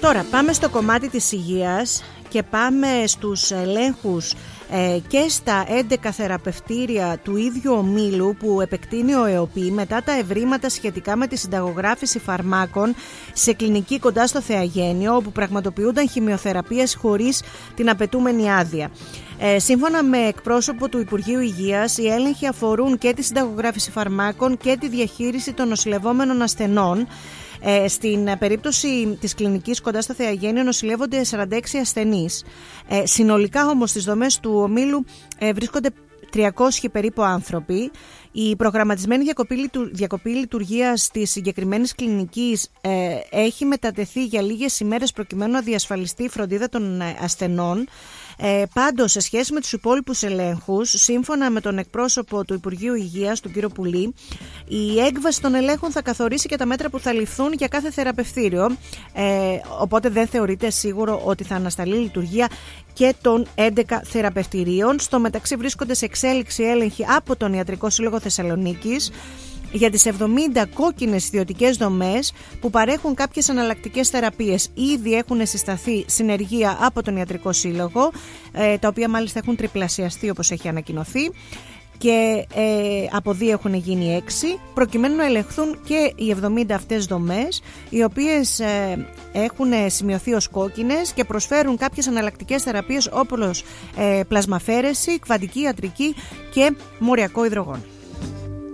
Τώρα πάμε στο κομμάτι της υγείας και πάμε στους ελέγχους και στα 11 θεραπευτήρια του ίδιου ομίλου που επεκτείνει ο ΕΟΠΗ μετά τα ευρήματα σχετικά με τη συνταγογράφηση φαρμάκων σε κλινική κοντά στο Θεαγένειο, όπου πραγματοποιούνταν χημειοθεραπείες χωρίς την απαιτούμενη άδεια. Σύμφωνα με εκπρόσωπο του Υπουργείου Υγείας, οι έλεγχοι αφορούν και τη συνταγογράφηση φαρμάκων και τη διαχείριση των νοσηλευόμενων ασθενών. Στην περίπτωση της κλινικής κοντά στο Θεαγένειο νοσηλεύονται 46 ασθενείς. Συνολικά όμως στις δομές του ομίλου βρίσκονται 300 περίπου άνθρωποι. Η προγραμματισμένη διακοπή λειτουργίας της συγκεκριμένης κλινικής έχει μετατεθεί για λίγες ημέρες προκειμένου να διασφαλιστεί η φροντίδα των ασθενών. Πάντως, σε σχέση με τους υπόλοιπους ελέγχους, σύμφωνα με τον εκπρόσωπο του Υπουργείου Υγείας, τον κύριο Πουλή, η έκβαση των ελέγχων θα καθορίσει και τα μέτρα που θα ληφθούν για κάθε θεραπευτήριο, οπότε δεν θεωρείται σίγουρο ότι θα ανασταλεί η λειτουργία και των 11 θεραπευτηρίων. Στο μεταξύ βρίσκονται σε εξέλιξη έλεγχοι από τον Ιατρικό Σύλλογο Θεσσαλονίκης για τις 70 κόκκινες ιδιωτικές δομές που παρέχουν κάποιες αναλλακτικές θεραπείες. Ήδη έχουν συσταθεί συνεργεία από τον Ιατρικό Σύλλογο, τα οποία μάλιστα έχουν τριπλασιαστεί όπως έχει ανακοινωθεί, και από 2 έχουν γίνει 6, προκειμένου να ελεγχθούν και οι 70 αυτές δομές, οι οποίες έχουν σημειωθεί ως κόκκινες και προσφέρουν κάποιες αναλλακτικές θεραπείες όπως πλασμαφαίρεση, κβαντική ιατρική και μοριακό υδρογόνο.